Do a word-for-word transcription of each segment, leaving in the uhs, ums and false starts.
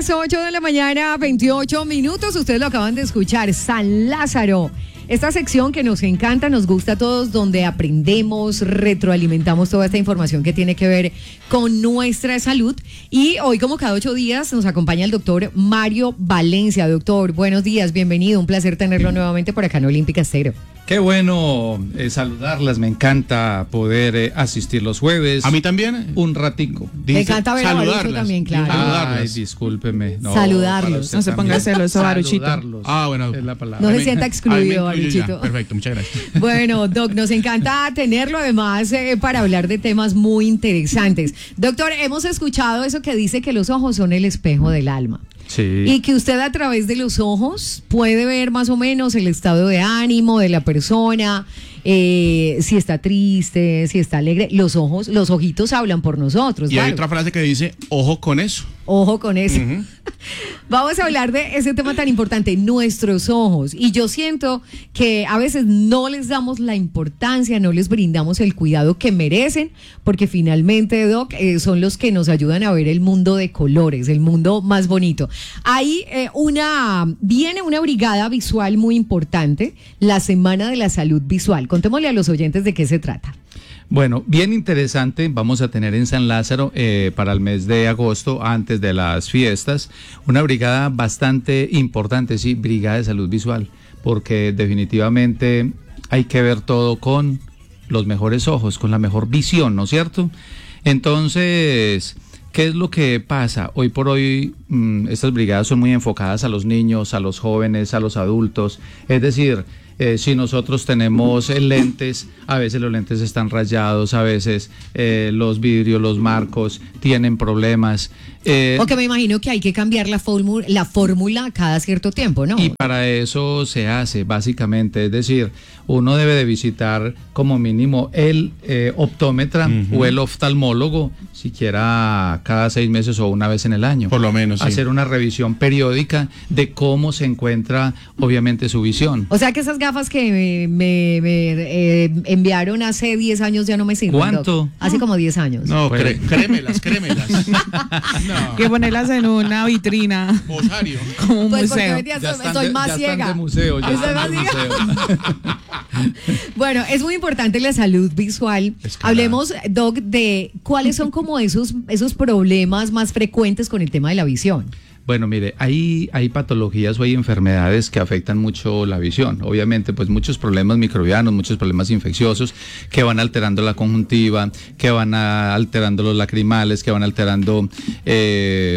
las ocho de la mañana, veintiocho minutos. Ustedes lo acaban de escuchar, San Lázaro. Esta sección que nos encanta, nos gusta a todos, donde aprendemos, retroalimentamos toda esta información que tiene que ver con nuestra salud. Y hoy, como cada ocho días, nos acompaña el doctor Mario Valencia. Doctor, buenos días, bienvenido. Un placer tenerlo nuevamente por acá en Olímpica Estéreo. Qué bueno eh, saludarlas, me encanta poder eh, asistir los jueves. A mí también. Un ratico. Dice, me encanta ver a Barucho también, claro. Ay, discúlpeme. No, saludarlos. No se ponga celoso, Baruchito. Ah, bueno. Es la palabra. No se sienta excluido, Baruchito. Perfecto, muchas gracias. Bueno, Doc, nos encanta tenerlo además eh, para hablar de temas muy interesantes. Doctor, hemos escuchado eso que dice que los ojos son el espejo del alma. Sí. Y que usted a través de los ojos puede ver más o menos el estado de ánimo de la persona, eh, si está triste, si está alegre. Los ojos, los ojitos hablan por nosotros. Y claro. hay otra frase que dice, ojo con eso. Ojo con eso. Uh-huh. Vamos a hablar de ese tema tan importante, nuestros ojos. Y yo siento que a veces no les damos la importancia, no les brindamos el cuidado que merecen, porque finalmente, Doc, eh, son los que nos ayudan a ver el mundo de colores, el mundo más bonito. Hay eh, una, viene una brigada visual muy importante, la Semana de la Salud Visual. Contémosle a los oyentes de qué se trata. Bueno, bien interesante, vamos a tener en San Lázaro eh, para el mes de agosto, antes de las fiestas, una brigada bastante importante, sí, brigada de salud visual, porque definitivamente hay que ver todo con los mejores ojos, con la mejor visión, ¿no es cierto? Entonces, ¿qué es lo que pasa? Hoy por hoy mmm, estas brigadas son muy enfocadas a los niños, a los jóvenes, a los adultos, es decir, Eh, si nosotros tenemos eh, lentes, a veces los lentes están rayados, a veces eh, los vidrios, los marcos tienen problemas. Eh, Porque me imagino que hay que cambiar la fórmula, la fórmula cada cierto tiempo, ¿no? Y para eso se hace, básicamente, es decir, uno debe de visitar como mínimo el eh, optómetra uh-huh. o el oftalmólogo, siquiera cada seis meses o una vez en el año. Por lo menos, sí. Hacer una revisión periódica de cómo se encuentra, obviamente, su visión. O sea que esas gafas que me, me, me eh, enviaron hace diez años ya no me sirven. ¿Cuánto? Doc. Hace como diez años. No, pues, cré, crémelas, crémelas. No. Que ponerlas en una vitrina. Mosario. Como un pues museo. Porque ya estoy más ya ciega. Están de museo, ya están de museo. Bueno, es muy importante la salud visual. Escalada. Hablemos, Doc, de cuáles son como esos, esos problemas más frecuentes con el tema de la visión. Bueno, mire, hay, hay patologías o hay enfermedades que afectan mucho la visión. Obviamente, pues muchos problemas microbianos, muchos problemas infecciosos que van alterando la conjuntiva, que van a, alterando los lacrimales, que van alterando eh,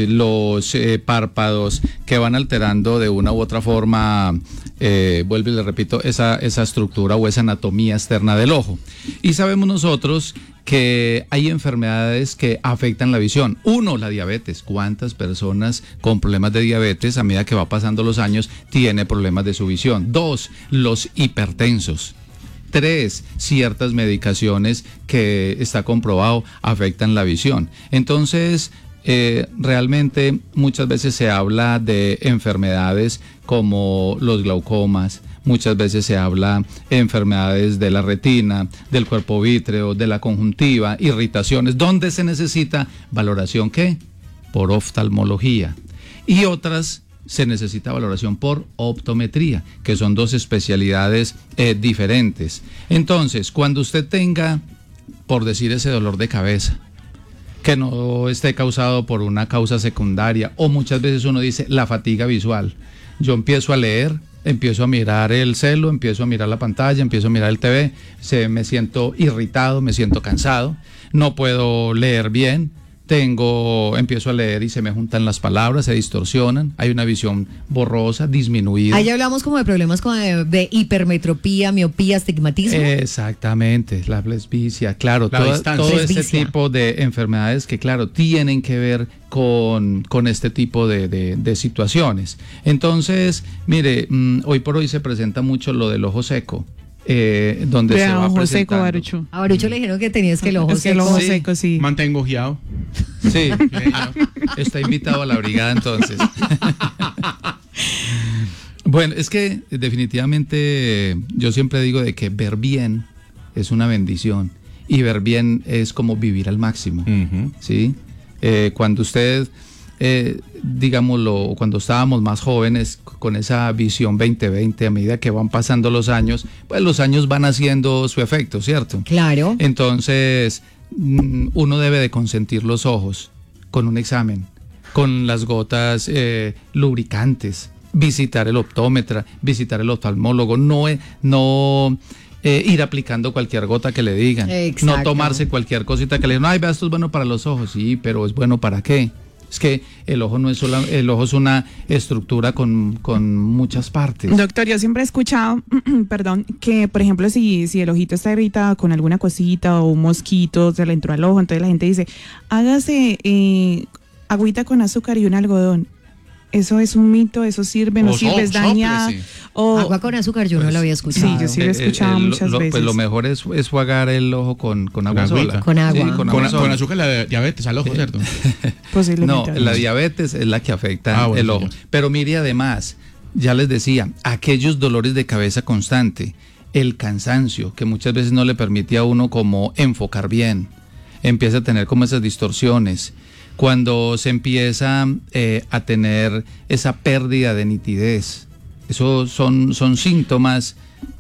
los eh, párpados, que van alterando de una u otra forma, eh, vuelvo y le repito, esa, esa estructura o esa anatomía externa del ojo. Y sabemos nosotros que hay enfermedades que afectan la visión. Uno, la diabetes. ¿Cuántas personas con problemas de diabetes a medida que va pasando los años tiene problemas de su visión? Dos, los hipertensos. Tres, ciertas medicaciones que está comprobado afectan la visión. Entonces, eh, realmente muchas veces se habla de enfermedades como los glaucomas. Muchas veces se habla de enfermedades de la retina, del cuerpo vítreo, de la conjuntiva, irritaciones, donde se necesita valoración, ¿qué? Por oftalmología. Y otras se necesita valoración por optometría, que son dos especialidades eh, diferentes. Entonces, cuando usted tenga, por decir, ese dolor de cabeza, que no esté causado por una causa secundaria, o muchas veces uno dice la fatiga visual, yo empiezo a leer, empiezo a mirar el celu, empiezo a mirar la pantalla, empiezo a mirar el T V, se, me siento irritado, me siento cansado, no puedo leer bien, tengo, empiezo a leer y se me juntan las palabras, se distorsionan, hay una visión borrosa, disminuida. Ahí hablamos como de problemas con, de, de hipermetropía, miopía, astigmatismo. Exactamente, la presbicia, claro, la todo, todo presbicia. ese tipo de enfermedades que, claro, tienen que ver con, con este tipo de, de, de situaciones. Entonces, mire, mmm, hoy por hoy se presenta mucho lo del ojo seco. Eh, donde Vea, se va ojo presentando. seco, Barucho. A Barucho le dijeron que tenías que el ojo es que seco. el ojo Sí. seco, sí. Mantengo ojeado. Sí, ah, está invitado a la brigada entonces. Bueno, es que definitivamente yo siempre digo de que ver bien es una bendición y ver bien es como vivir al máximo, Uh-huh. ¿sí? Eh, cuando usted eh, digámoslo, cuando estábamos más jóvenes, con esa visión veinte veinte, a medida que van pasando los años, pues los años van haciendo su efecto, ¿cierto? Claro. Entonces, mm, uno debe de consentir los ojos con un examen, con las gotas eh, lubricantes, visitar el optómetra, visitar el oftalmólogo, no, eh, no eh, ir aplicando cualquier gota que le digan, Exacto. no tomarse cualquier cosita que le digan, ay, vea, esto es bueno para los ojos, sí, pero ¿es bueno para qué? Es que el ojo no es sola, el ojo es una estructura con, con muchas partes. Doctor, yo siempre he escuchado, perdón, que por ejemplo si, si el ojito está irritado con alguna cosita o un mosquito se le entró al ojo, entonces la gente dice, hágase eh, agüita con azúcar y un algodón. ¿Eso es un mito? ¿Eso sirve? ¿No O sirve? so- ¿Es dañada? sóplese. O, Agua con azúcar yo no Pues, lo había escuchado. sí, yo sí lo he escuchado Eh, eh, muchas lo, veces. Pues lo mejor es, es jugar el ojo con, con agua agüita. sola. Con agua. Sí, con Con, agua con sola. azúcar la diabetes al ojo, ¿cierto? posiblemente. No, la diabetes es la que afecta Ah, bueno, el ojo. señor. Pero mire, además, ya les decía, aquellos dolores de cabeza constante, el cansancio, que muchas veces no le permite a uno como enfocar bien, empieza a tener como esas distorsiones. Cuando se empieza eh, a tener esa pérdida de nitidez, esos son, son síntomas.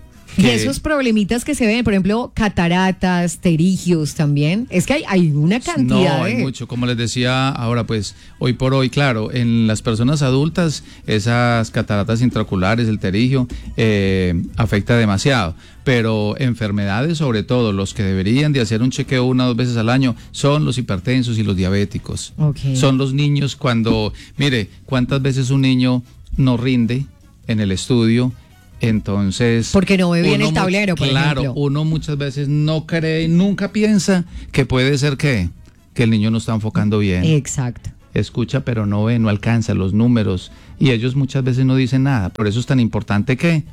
Y que- esos problemitas que se ven, por ejemplo, cataratas, terigios también. Es que hay, hay una cantidad No, hay de... mucho. Como les decía ahora, pues hoy por hoy, claro, en las personas adultas, esas cataratas intraoculares, el terigio, eh, afecta demasiado. Pero enfermedades, sobre todo, los que deberían de hacer un chequeo una o dos veces al año, son los hipertensos y los diabéticos. Ok. Son los niños cuando, mire, ¿cuántas veces un niño no rinde en el estudio? Entonces... Porque no ve bien uno el mu- tablero, por Claro, ejemplo. uno muchas veces no cree, nunca piensa que puede ser que, que el niño no está enfocando bien. Exacto. Escucha pero no ve, no alcanza los números y ellos muchas veces no dicen nada. Por eso es tan importante que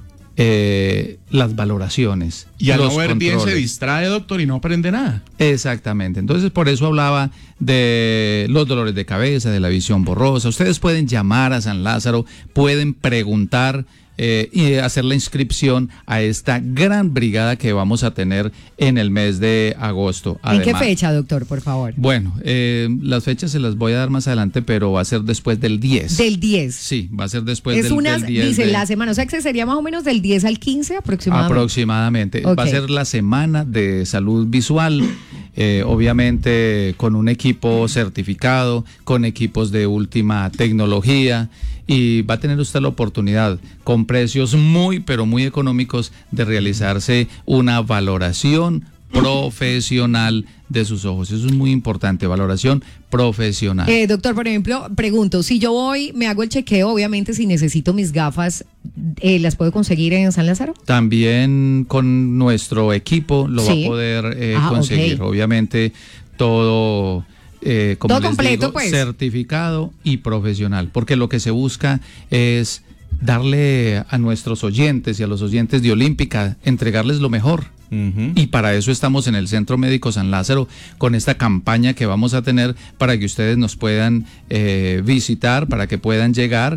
eh, las valoraciones. Y al los no ver bien se controles. distrae, doctor, y no aprende nada. Exactamente. Entonces, por eso hablaba de los dolores de cabeza, de la visión borrosa. Ustedes pueden llamar a San Lázaro, pueden preguntar eh, y hacer la inscripción a esta gran brigada que vamos a tener en el mes de agosto. ¿En qué Además- fecha, doctor, por favor? Bueno, eh, las fechas se las voy a dar más adelante, pero va a ser después del diez. Del diez. Sí, va a ser después es del, una, del diez. dice de- la semana, o sea que sería más o menos del diez al quince aproximadamente. Aproximadamente. Ok. Va a ser la semana de salud visual, eh, obviamente con un equipo certificado, con equipos de última tecnología y va a tener usted la oportunidad con precios muy, pero muy económicos de realizarse una valoración profesional de sus ojos. Eso es muy importante, valoración profesional. Eh, doctor, por ejemplo, pregunto, si yo voy, me hago el chequeo, obviamente si necesito mis gafas, eh, ¿las puedo conseguir en San Lázaro? También con nuestro equipo lo va Sí. a poder eh, Ah, conseguir. ok. Obviamente todo, eh, como Todo les completo, digo, pues. certificado y profesional, porque lo que se busca es darle a nuestros oyentes y a los oyentes de Olímpica, entregarles lo mejor. Y para eso estamos en el Centro Médico San Lázaro con esta campaña que vamos a tener para que ustedes nos puedan eh, visitar, para que puedan llegar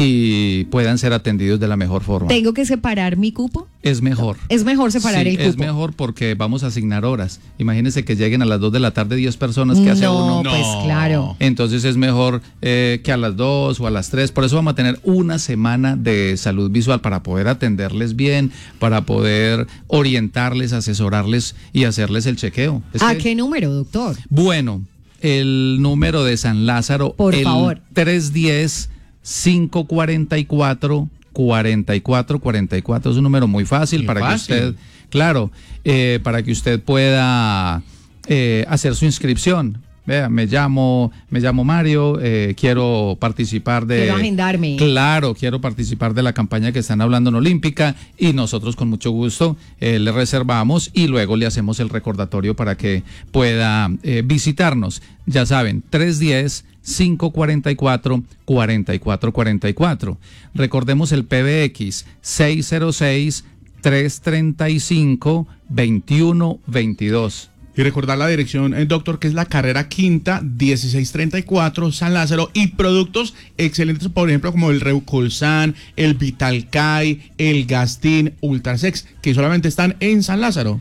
y puedan ser atendidos de la mejor forma. ¿Tengo que separar mi cupo? Es mejor. Es mejor separar Sí, el cupo. es mejor porque vamos a asignar horas. Imagínense que lleguen a las dos de la tarde diez personas que hace No, uno. pues claro. Entonces es mejor eh, que a las dos o a las tres. Por eso vamos a tener una semana de salud visual para poder atenderles bien, para poder orientarles, asesorarles y hacerles el chequeo. Es ¿A que- qué número, doctor? Bueno, el número de San Lázaro, Por el favor. tres uno cero, cinco cuatro cuatro, cuatro cuatro cuatro cuatro, es un número muy fácil Qué para fácil. que usted, claro, eh, para que usted pueda eh, hacer su inscripción. Vea, me llamo, me llamo Mario, eh, quiero participar de... Quiero agendarme. Claro, quiero participar de la campaña que están hablando en Olímpica y nosotros con mucho gusto eh, le reservamos y luego le hacemos el recordatorio para que pueda eh, visitarnos. Ya saben, tres uno cero, cinco cuatro cuatro, cuatro cuatro cuatro cuatro. Recordemos el P B X seis cero seis, tres tres cinco, dos uno dos dos. Y recordar la dirección, eh, doctor, que es la carrera quinta, dieciséis treinta y cuatro, San Lázaro, y productos excelentes, por ejemplo, como el Reucolsan, el Vitalcay, el Gastin, Ultrasex, que solamente están en San Lázaro.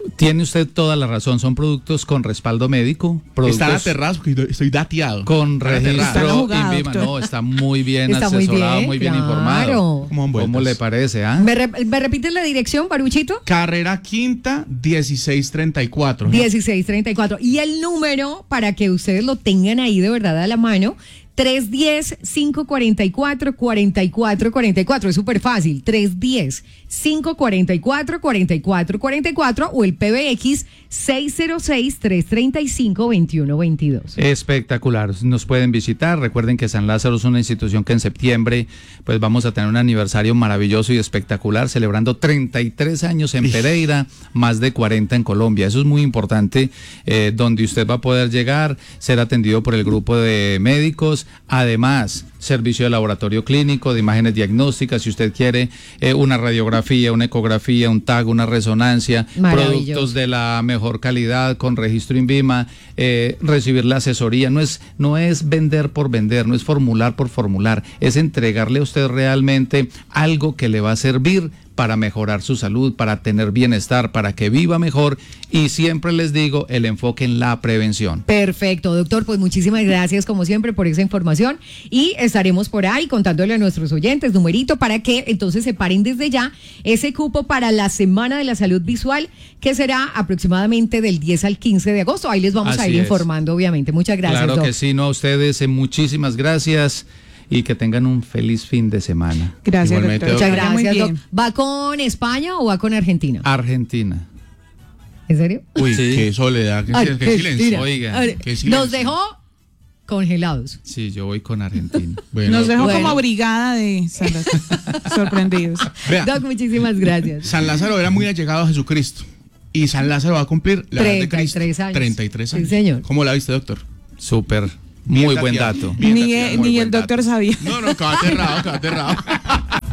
Tiene usted toda la razón, son productos con respaldo médico, productos Están aterrados porque estoy dateado. con Están aterrados. Está en la registro jugada, INVIMA. doctor. No, está muy bien Está muy asesorado, bien, muy bien claro. informado. ¿Cómo van vueltas? ¿Cómo le parece? ¿Ah? ¿Me, re- me repites la dirección, Baruchito? Carrera Quinta, dieciséis treinta y cuatro. dieciséis treinta y cuatro. Y el número, para que ustedes lo tengan ahí de verdad a la mano, tres uno cero, cinco cuatro cuatro, cuatro cuatro cuatro cuatro. Es súper fácil. tres uno cero, cinco cuatro cuatro, cuatro cuatro cuatro cuatro o el P B X seis cero seis, tres tres cinco, dos uno dos dos. Espectacular, nos pueden visitar. Recuerden que San Lázaro es una institución que en septiembre pues vamos a tener un aniversario maravilloso y espectacular, celebrando treinta y tres años en Pereira, más de cuarenta en Colombia. Eso es muy importante, eh, donde usted va a poder llegar, ser atendido por el grupo de médicos, además servicio de laboratorio clínico, de imágenes diagnósticas, si usted quiere eh, una radiografía, una ecografía, un tag, una resonancia, Maravilloso. productos de la mejor calidad con registro INVIMA, eh, recibir la asesoría. No es, no es vender por vender, no es formular por formular, es entregarle a usted realmente algo que le va a servir para mejorar su salud, para tener bienestar, para que viva mejor, y siempre les digo, el enfoque en la prevención. Perfecto, doctor, pues muchísimas gracias como siempre por esa información y estaremos por ahí contándole a nuestros oyentes, numerito, para que entonces separen desde ya ese cupo para la Semana de la Salud Visual, que será aproximadamente del diez al quince de agosto. Ahí les vamos a Así ir es. informando, obviamente. Muchas gracias, Claro doc. que sí, no, a ustedes eh, muchísimas gracias y que tengan un feliz fin de semana. Gracias, Igualmente, doctor. Muchas Que vaya muy gracias, bien. doc. ¿Va con España o va con Argentina? Argentina. ¿En serio? Uy, Sí. qué soledad, qué, qué Argentina. silencio. Oiga, A ver, qué silencio. nos dejó congelados. Sí, yo voy con Argentina. Bueno, Nos dejó Bueno. como brigada de San Lázaro. Sorprendidos. vea, Doc, muchísimas gracias. San Lázaro era muy allegado a Jesucristo. Y San Lázaro va a cumplir la edad de treinta y Cristo. tres años. treinta y tres Sí, años. señor. ¿Cómo la viste, doctor? Súper, Bien muy buen dateado. dato. Bien Ni, dateado, eh, muy ni buen el dato. doctor sabía. No, no, quedó aterrado, quedó aterrado.